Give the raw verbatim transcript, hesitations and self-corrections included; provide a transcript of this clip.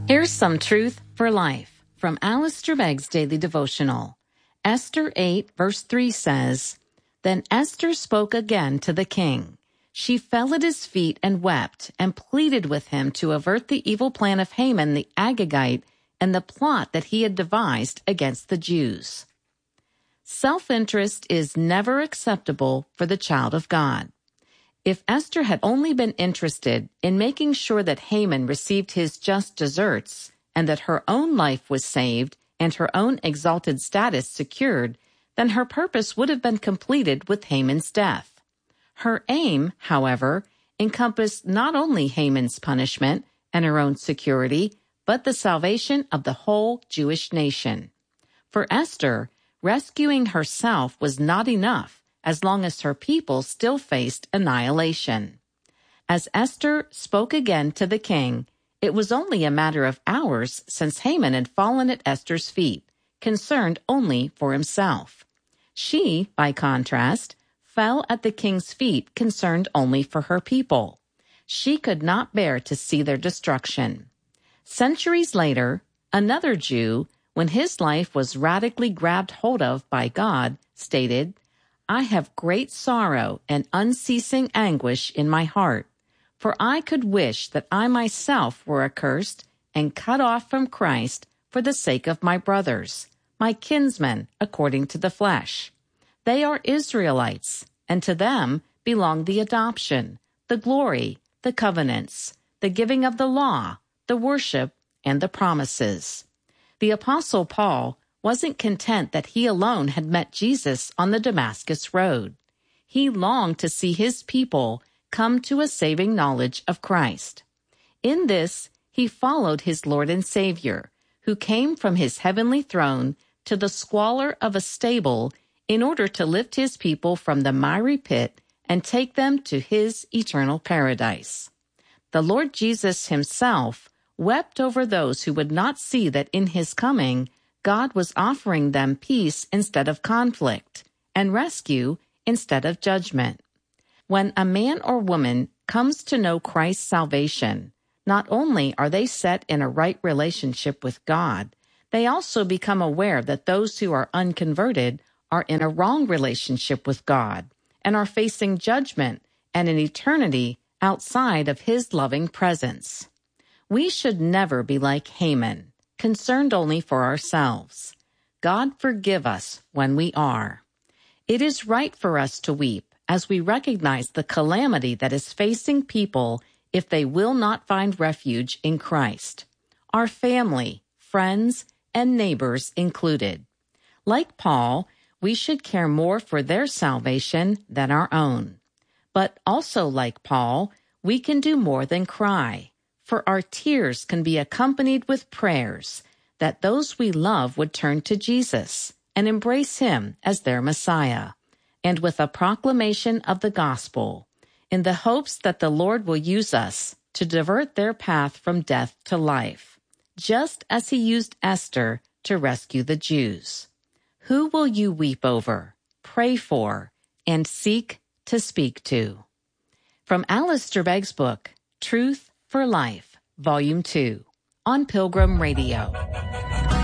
Here's some truth for life from Alistair Begg's Daily Devotional. Esther eight, verse three says, Then Esther spoke again to the king. She fell at his feet and wept and pleaded with him to avert the evil plan of Haman the Agagite and the plot that he had devised against the Jews. Self-interest is never acceptable for the child of God. If Esther had only been interested in making sure that Haman received his just deserts and that her own life was saved and her own exalted status secured, then her purpose would have been completed with Haman's death. Her aim, however, encompassed not only Haman's punishment and her own security, but the salvation of the whole Jewish nation. For Esther, rescuing herself was not enough as long as her people still faced annihilation. As Esther spoke again to the king, it was only a matter of hours since Haman had fallen at Esther's feet, concerned only for himself. She, by contrast, fell at the king's feet concerned only for her people. She could not bear to see their destruction. Centuries later, another Jew, when his life was radically grabbed hold of by God, stated, I have great sorrow and unceasing anguish in my heart, for I could wish that I myself were accursed and cut off from Christ for the sake of my brothers, my kinsmen according to the flesh. They are Israelites, and to them belong the adoption, the glory, the covenants, the giving of the law, the worship, and the promises. The Apostle Paul wasn't content that he alone had met Jesus on the Damascus Road. He longed to see his people come to a saving knowledge of Christ. In this, he followed his Lord and Savior, who came from his heavenly throne to the squalor of a stable in order to lift his people from the miry pit and take them to his eternal paradise. The Lord Jesus himself wept over those who would not see that in his coming, God was offering them peace instead of conflict, and rescue instead of judgment. When a man or woman comes to know Christ's salvation, not only are they set in a right relationship with God, they also become aware that those who are unconverted are in a wrong relationship with God and are facing judgment and an eternity outside of his loving presence. We should never be like Haman, concerned only for ourselves. God forgive us when we are. It is right for us to weep as we recognize the calamity that is facing people if they will not find refuge in Christ, our family, friends, and neighbors included. Like Paul, we should care more for their salvation than our own. But also like Paul, we can do more than cry, for our tears can be accompanied with prayers that those we love would turn to Jesus and embrace him as their Messiah, and with a proclamation of the gospel, in the hopes that the Lord will use us to divert their path from death to life, just as he used Esther to rescue the Jews. Who will you weep over, pray for, and seek to speak to? From Alistair Begg's book, Truth for Life, Volume two, on Pilgrim Radio.